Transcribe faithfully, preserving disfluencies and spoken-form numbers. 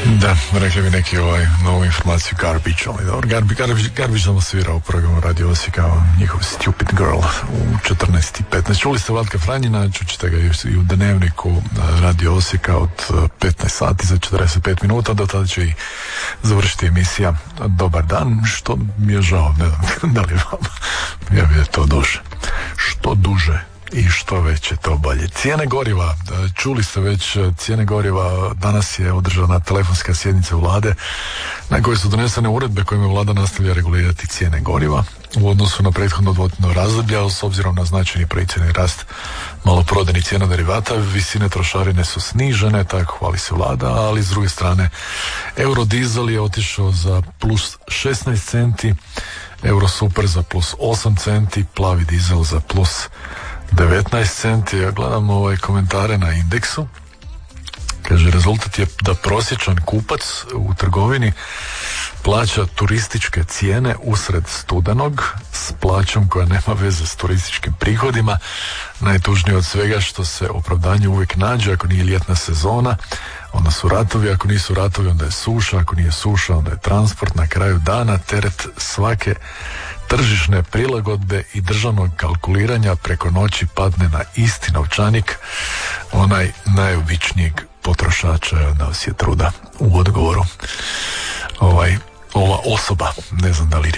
Da, rekli bi neki ovaj novu informaciju Garbage, ali dobro, Garbage, Garbage, Garbage nam osvirao u programu Radio Osijeka, njihov Stupid Girl u četrnaest i petnaest. Čuli ste Vlatka Franjina, čućete ga i u dnevniku Radio Osijeka od petnaest sati za četrdeset pet minuta, do tada će i završiti emisija Dobar dan, što mi je žao, ne znam da li vam, ja bi je to duže. Što duže i što veće, to bolje. Cijene goriva, čuli ste već, cijene goriva, danas je održana telefonska sjednica vlade na kojoj su donesene uredbe kojima vlada nastavlja regulirati cijene goriva u odnosu na prethodno dvotjedno razdoblje, ali s obzirom na značajni projekcijni rast maloprodajnih cijena derivata, visine trošarine su snižene, tako hvali se vlada, ali s druge strane eurodizel je otišao za plus šesnaest centi, eurosuper za plus osam centi, plavi dizel za plus devetnaest centi. Ja gledam ovaj komentare na indeksu. Kaže, rezultat je da prosječan kupac u trgovini plaća turističke cijene usred studenog s plaćom koja nema veze s turističkim prihodima. Najtužnije od svega što se opravdanje uvijek nađe, ako nije ljetna sezona, onda su ratovi, ako nisu ratovi, onda je suša, ako nije suša, onda je transport. Na kraju dana teret svake tržišne prilagodbe i državnog kalkuliranja preko noći padne na isti novčanik, onaj najobičnijeg potrošača. Nas je truda u odgovoru ovaj, ova osoba, ne znam da li